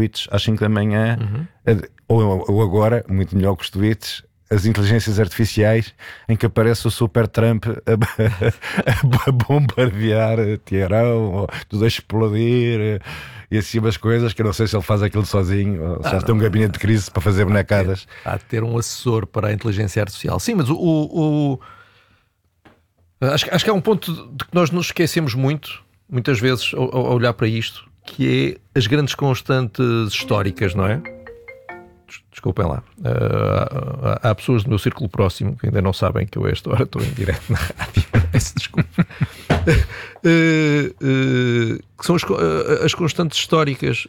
tweets às 5 da manhã, ou agora, muito melhor que os tweets, as inteligências artificiais em que aparece o Super Trump a bombardear Teherão, ou tudo a explodir, e assim umas coisas que eu não sei se ele faz aquilo sozinho, ou se ele tem um gabinete de crise para fazer bonecadas. Há de ter um assessor para a inteligência artificial. Sim, mas acho que há um ponto de que nós nos esquecemos muitas vezes ao olhar para isto, que é as grandes constantes históricas, não é? Desculpem lá. Há pessoas do meu círculo próximo que ainda não sabem que eu a esta hora estou em direto na rádio. Peço desculpa. Que são as constantes históricas.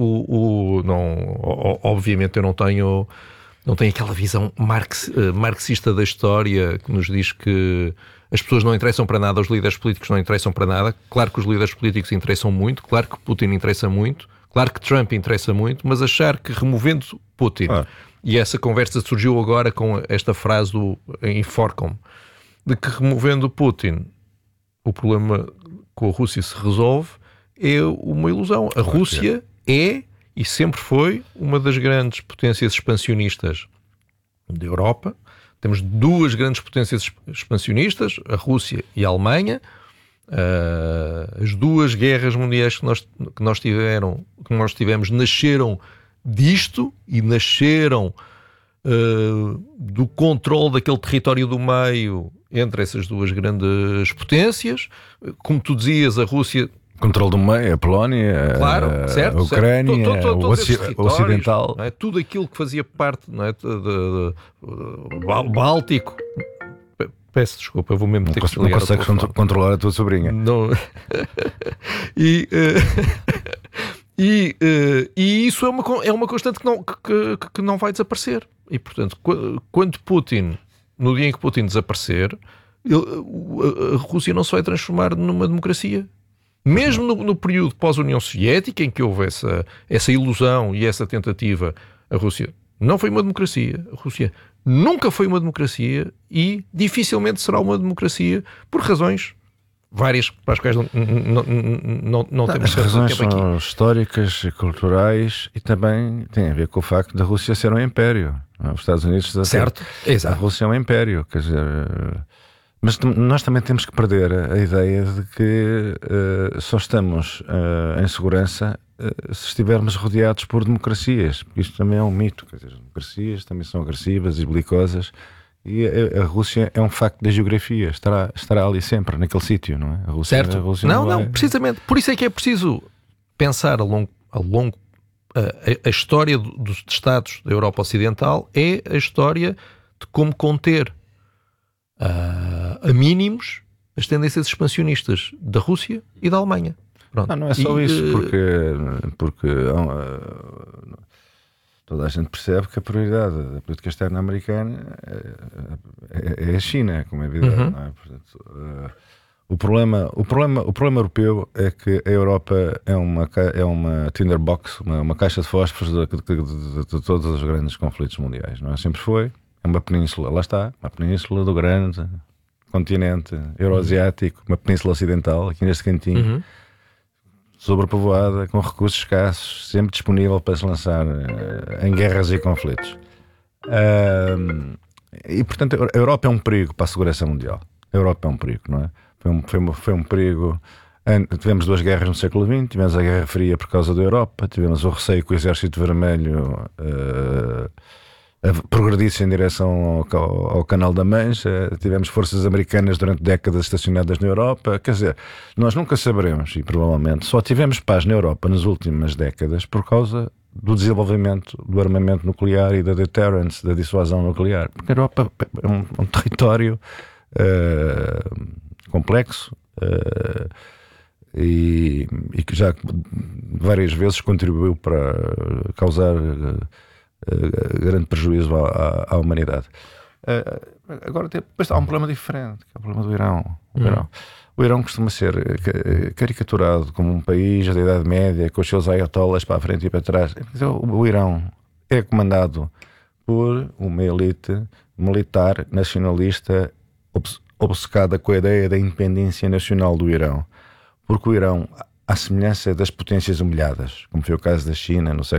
Obviamente eu não tenho aquela visão marxista da história que nos diz que as pessoas não interessam para nada, os líderes políticos não interessam para nada. Claro que os líderes políticos interessam muito, claro que Putin interessa muito, claro que Trump interessa muito, mas achar que removendo Putin, e essa conversa surgiu agora com esta frase do Inforcom, de que removendo Putin o problema com a Rússia se resolve, é uma ilusão. A Rússia é e sempre foi uma das grandes potências expansionistas da Europa. Temos duas grandes potências expansionistas, a Rússia e a Alemanha. As duas guerras mundiais que nós tivemos nasceram disto e nasceram do controle daquele território do meio entre essas duas grandes potências. Como tu dizias, a Rússia... Controle do meio, a Polónia, claro, certo, a Ucrânia, o Ocidental. Não é? Tudo aquilo que fazia parte, não é? Do Báltico. Peço desculpa, eu vou mesmo ter que desligar. Não consegues controlar a tua sobrinha. Não. E isso é uma constante que não vai desaparecer. E, portanto, quando Putin, no dia em que Putin desaparecer, a Rússia não se vai transformar numa democracia. Mesmo no período pós-União Soviética, em que houve essa ilusão e essa tentativa, a Rússia não foi uma democracia. A Rússia nunca foi uma democracia e dificilmente será uma democracia por razões várias, para as quais não temos as razões são históricas e culturais, e também tem a ver com o facto da Rússia ser um império. Os Estados Unidos... Certo, exato. A Rússia é um império, quer dizer... Mas nós também temos que perder a ideia de que só estamos em segurança se estivermos rodeados por democracias. Isto também é um mito. Quer dizer, as democracias também são agressivas e belicosas, e a Rússia é um facto da geografia. Estará ali sempre, naquele sítio, não é? A Rússia, certo. A Rússia não, precisamente. Por isso é que é preciso pensar a longo a história dos Estados da Europa Ocidental é a história de como conter a mínimos as tendências expansionistas da Rússia e da Alemanha. Pronto. Não é só isso, porque toda a gente percebe que a prioridade da política externa americana é a China, como é evidente. Não é? Portanto, o problema europeu é que a Europa é uma tinderbox, uma caixa de fósforos de todos os grandes conflitos mundiais. Não é? Sempre foi. É uma península, lá está, uma península do grande continente euroasiático, uma península ocidental, aqui neste cantinho, sobrepovoada, com recursos escassos, sempre disponível para se lançar em guerras e conflitos. E, portanto, a Europa é um perigo para a segurança mundial. A Europa é um perigo, não é? Foi um perigo. Tivemos duas guerras no século XX, tivemos a Guerra Fria por causa da Europa, tivemos o receio que o Exército Vermelho progredisse em direção ao Canal da Mancha, tivemos forças americanas durante décadas estacionadas na Europa. Quer dizer, nós nunca saberemos, e provavelmente só tivemos paz na Europa nas últimas décadas por causa do desenvolvimento do armamento nuclear e da deterrence, da dissuasão nuclear, porque a Europa é um território complexo e que já várias vezes contribuiu para causar grande prejuízo à humanidade. Agora depois há um problema diferente, que é o problema do Irão. O Irão costuma ser caricaturado como um país da Idade Média, com os seus ayatollahs para a frente e para trás. O Irão é comandado por uma elite militar nacionalista obcecada com a ideia da independência nacional do Irão. Porque o Irão, à semelhança das potências humilhadas, como foi o caso da China no século